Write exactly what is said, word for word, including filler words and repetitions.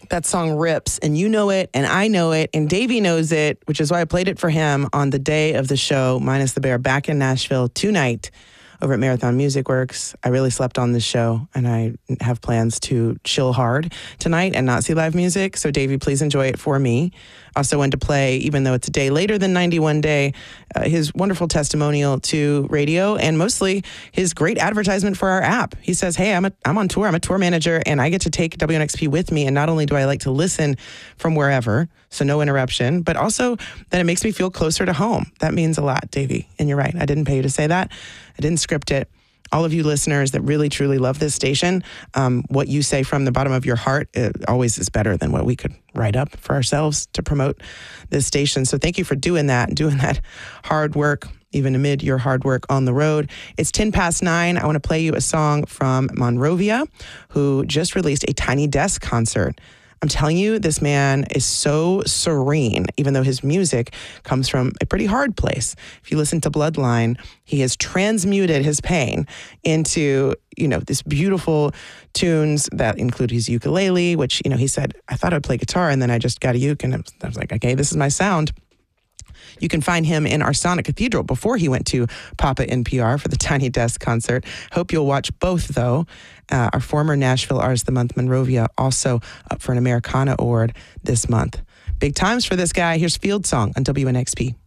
That song rips, and you know it, and I know it, and Davey knows it, which is why I played it for him on the day of the show, Minus the Bear, back in Nashville tonight over at Marathon Music Works. I really slept on this show, and I have plans to chill hard tonight and not see live music. So, Davey, please enjoy it for me. Also wanted to play, even though it's a day later than ninety-one Day, uh, his wonderful testimonial to radio and mostly his great advertisement for our app. He says, hey, I'm a, I'm on tour. I'm a tour manager, and I get to take W N X P with me. And not only do I like to listen from wherever, so no interruption, but also that it makes me feel closer to home. That means a lot, Davey. And you're right. I didn't pay you to say that. I didn't script it. All of you listeners that really, truly love this station, um, what you say from the bottom of your heart it always is better than what we could write up for ourselves to promote this station. So thank you for doing that, doing that hard work, even amid your hard work on the road. It's ten past nine. I want to play you a song from Monrovia, who just released a Tiny Desk concert. I'm telling you, this man is so serene, even though his music comes from a pretty hard place. If you listen to Bloodline, he has transmuted his pain into, you know, this beautiful tunes that include his ukulele, which, you know, he said, I thought I'd play guitar, and then I just got a uke, and I was, I was like, okay, this is my sound. You can find him in our Sonic Cathedral before he went to Papa N P R for the Tiny Desk concert. Hope you'll watch both, though. Uh, our former Nashville Artist of the Month, Monrovia, also up for an Americana Award this month. Big times for this guy. Here's Field Song on W N X P.